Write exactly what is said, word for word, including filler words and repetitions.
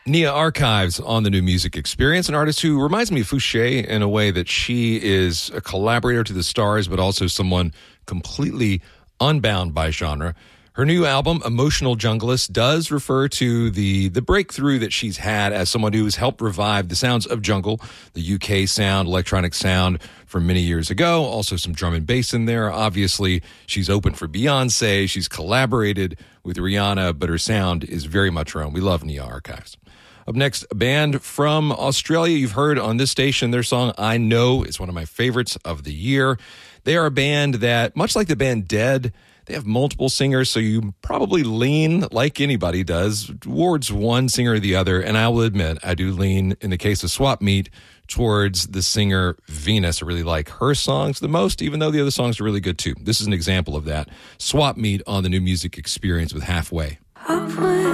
Nia Archives on the New Music Experience, an artist who reminds me of Fouché in a way that she is a collaborator to the stars, but also someone completely unbound by genre. Her new album, Emotional Junglist, does refer to the, the breakthrough that she's had as someone who has helped revive the sounds of jungle, the U K sound, electronic sound from many years ago. Also some drum and bass in there. Obviously, she's opened for Beyonce. She's collaborated with Rihanna, but her sound is very much her own. We love Nia Archives. Up next, a band from Australia. You've heard on this station their song, I Know, is one of my favorites of the year. They are a band that, much like the band Dead, they have multiple singers, so you probably lean, like anybody does, towards one singer or the other. And I will admit, I do lean, in the case of Swap Meet, towards the singer Venus. I really like her songs the most, even though the other songs are really good too. This is an example of that. Swap Meet on the New Music Experience with Halfway. Halfway.